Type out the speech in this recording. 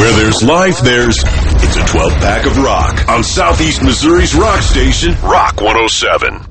Where there's life, it's a 12-pack of rock on Southeast Missouri's rock station, Rock 107.